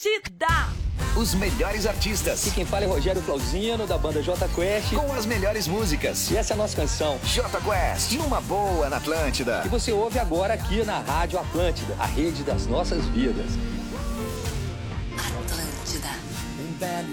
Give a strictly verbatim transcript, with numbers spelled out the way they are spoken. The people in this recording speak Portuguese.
Atlântida. Os melhores artistas. E quem fala é Rogério Flauzino, da banda Jota Quest. Com as melhores músicas. E essa é a nossa canção. Jota Quest, numa boa na Atlântida. E você ouve agora aqui na Rádio Atlântida, a rede das nossas vidas. Atlântida. Um velho